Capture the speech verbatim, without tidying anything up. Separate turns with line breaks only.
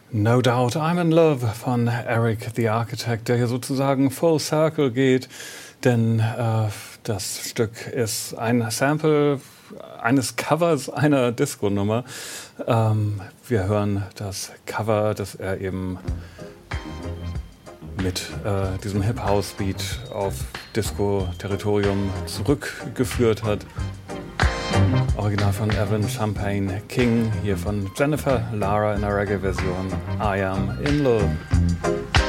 No Doubt I'm in Love von Eric the Architect, der hier sozusagen full circle geht, denn äh, das Stück ist ein Sample eines Covers einer Disco-Nummer. Ähm, wir hören das Cover, das er eben mit äh, diesem Hip-House-Beat auf Disco-Territorium zurückgeführt hat. Original von Evan Champagne King, hier von Jennifer Lara in der Reggae-Version I Am in Love.